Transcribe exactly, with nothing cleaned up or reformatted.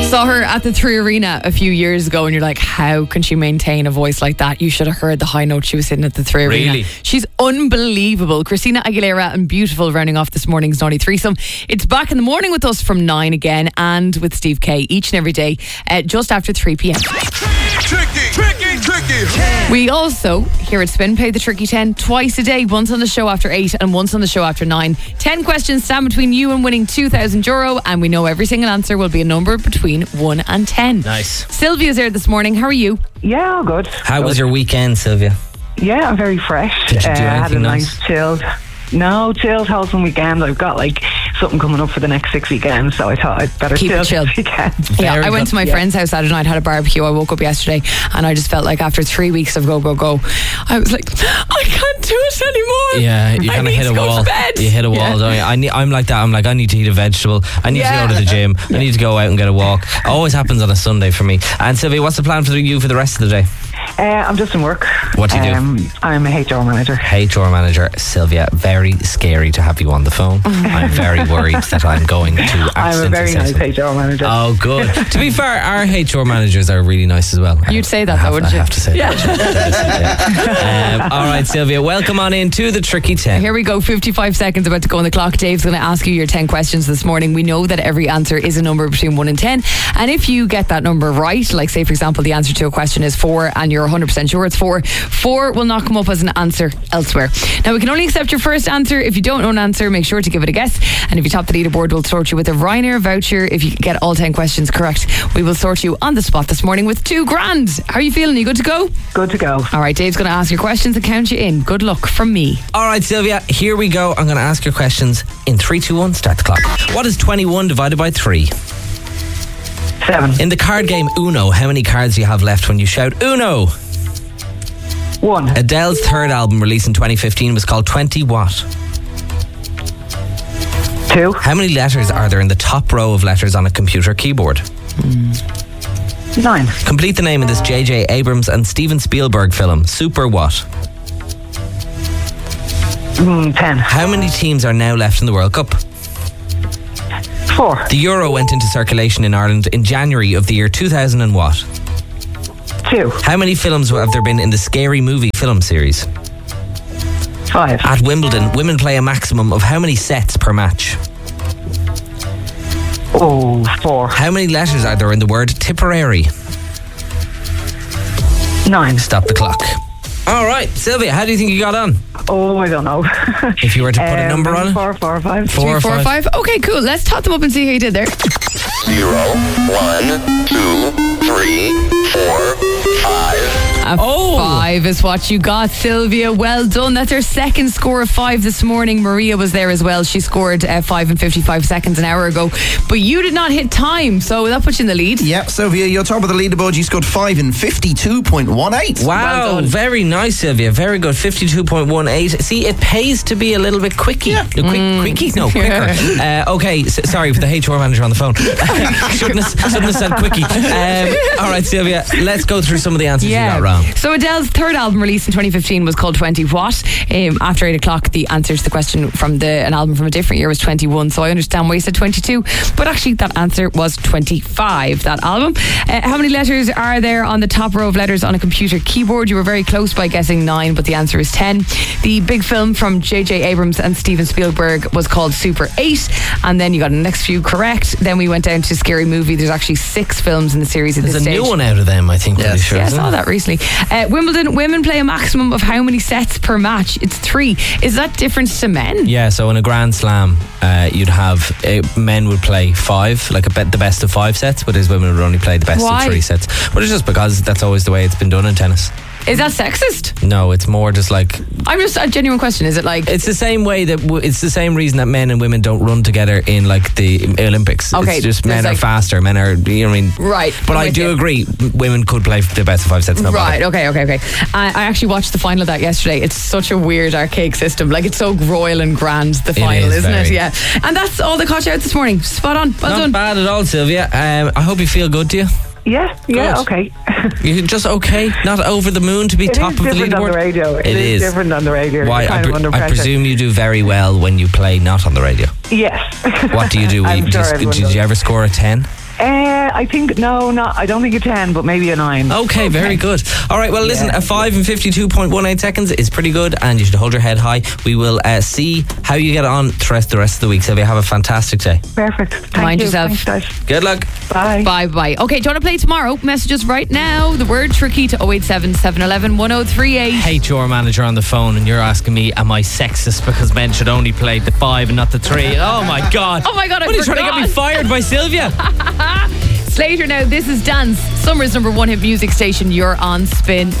Saw her at the Three Arena a few years ago and you're like, how can she maintain a voice like that? You should have heard the high note she was hitting at the Three Arena. Really? She's unbelievable. Christina Aguilera and Beautiful rounding off this morning's Naughty Threesome. It's back in the morning with us from nine again and with Steve K each and every day uh, just after three p.m. Tricky, tricky, tricky. We also, here at Spin, play the Tricky ten twice a day, once on the show after eight and once on the show after nine. ten questions stand between you and winning two thousand euro, and we know every single answer will be a number between one and ten. Nice. Sylvia's here this morning. How are you? Yeah, all good. How was your weekend, Sylvia? Yeah, I'm very fresh. Did you do uh, I had a anything nice nice? chilled. No, chilled, wholesome weekend. I've got like something coming up for the next six weekends, so I thought I'd better Keep it chill chill. this weekend. Yeah, Very I went good. to my Yeah. friend's house Saturday night, had a barbecue. I woke up yesterday and I just felt like after three weeks of go, go, go, I was like, I can't do it anymore. Yeah, you I kind of need hit to a go to wall. bed. You hit a wall, Yeah. don't you? I need, I'm like that. I'm like, I need to eat a vegetable. I need Yeah. to go to the gym. I need to go out and get a walk. Always happens on a Sunday for me. And Sylvia, what's the plan for you for the rest of the day? Uh, I'm just in work. What do you do? um, I'm a H R manager. H R manager, Sylvia. Very scary to have you on the phone. I'm very worried that I'm going to I'm a accidentally very say nice something. H R manager. Oh, good. To be fair, our H R managers are really nice as well. You'd say that I though, have, wouldn't I you? have to say Yeah. that. Um, all right, Sylvia, welcome on in to the Tricky ten. Here we go, fifty-five seconds about to go on the clock. Dave's going to ask you your ten questions this morning. We know that every answer is a number between one and ten. And if you get that number right, like say for example the answer to a question is four and you're one hundred percent sure it's four, four will not come up as an answer elsewhere. Now we can only accept your first answer. If you don't know an answer, make sure to give it a guess. And if you top the leaderboard, we'll sort you with a Ryanair voucher. If you get all ten questions correct, we will sort you on the spot this morning with two grand. How are you feeling? Are you good to go? Good to go. All right, Dave's going to ask your questions and count you in. Good luck from me. All right, Sylvia, here we go. I'm going to ask your questions in three, two, one. Start the clock. What is twenty-one divided by three? Seven. In the card game Uno, how many cards do you have left when you shout Uno? One. Adele's third album released in twenty fifteen was called twenty what? Two. How many letters are there in the top row of letters on a computer keyboard? Nine. Complete the name of this J J Abrams and Steven Spielberg film. Super what? Mm, ten. How many teams are now left in the World Cup? Four. The euro went into circulation in Ireland in January of the year two thousand and what? Two. How many films have there been in the Scary Movie film series? Five. At Wimbledon, women play a maximum of how many sets per match? Oh, four. How many letters are there in the word Tipperary? Nine. Stop the clock. All right, Sylvia, how do you think you got on? Oh, I don't know. If you were to put a Um, number on it? Four, four, five. Four or Four or five? five? Okay, cool. Let's tot them up and see how you did there. Zero, one, two, three, four, five. A Oh. five is what you got, Sylvia. Well done. That's her second score of five this morning. Maria was there as well. She scored uh, five and fifty-five seconds an hour ago. But you did not hit time, so that puts you in the lead. Yep, Sylvia, you're top of the leaderboard. You scored five in fifty-two point one eight. Wow, Well done. very nice, Sylvia. Very good. fifty-two point one eight. See, it pays to be a little bit quickie. No, quick, Mm. Quickie? No, quicker. uh, okay, s- sorry for the H R manager on the phone. shouldn't, have, shouldn't have said quickie. Um, all right, Sylvia, let's go through some of the answers you got wrong. So Adele's third album released in twenty fifteen was called twenty what? Um, after eight o'clock, the answer to the question from the an album from a different year was twenty-one. So I understand why you said twenty-two, but actually that answer was twenty-five. That album. Uh, how many letters are there on the top row of letters on a computer keyboard? You were very close by guessing nine, but the answer is ten. The big film from J J Abrams and Steven Spielberg was called Super eight, and then you got the next few correct. Then we went down to Scary Movie. There's actually six films in the series at There's this a stage. new one out of them, I think. Pretty sure, Yeah, I isn't saw it? that recently. Uh, Wimbledon, women play a maximum of how many sets per match? It's three. Is that different to men? Yeah, so in a Grand Slam, uh, you'd have uh, men would play five, like a bet the best of five sets, whereas women would only play the best Why? of three sets. Well, it's just because that's always the way it's been done in tennis. Is that sexist? No, it's more just like I'm just a genuine question. Is it like it's the same way that w- it's the same reason that men and women don't run together in like the Olympics. Okay, it's just there's men are like- faster. Men are, you know what I mean? Right, But I'm I with do you. agree, m- women could play the best of five sets. No right? bother. Okay, okay, okay. I, I actually watched the final of that yesterday. It's such a weird, archaic system. Like it's so royal and grand. The final, is isn't it? very. Yeah. And that's all that caught you out this morning. Spot on. Well Not done. bad at all, Sylvia. Um, I hope you feel good, do you? Yeah, yeah, Good. okay. You're just okay, not over the moon to be It top is of the different on leaderboard. the radio. It it is, is. different on the radio. Why? You're I, kind pre- of under I pressure. presume you do very well when you play not on the radio. Yes. What do you do? I'm You sure just- everyone did does. you ever score a ten? Uh, I think no, not. I don't think a ten, but maybe a nine. Okay, very good. All right, well, listen, Yeah. a five in fifty-two point one eight seconds is pretty good, and you should hold your head high. We will uh, see how you get on throughout the rest of the week. Sylvia, have a fantastic day. Perfect. Thank Mind you. yourself. Thanks, guys. Good luck. Bye. Bye bye. Okay, do you want to play tomorrow? Messages right now. The word tricky to oh eight seven, seven one one, one oh three eight. H R manager on the phone, and you're asking me, am I sexist because men should only play the five and not the three? Oh my God. Oh my God, I What, are you trying to get me forgot. fired by Sylvia? Slater now. This is Dance. Summer's number one hit music station. You're on Spin.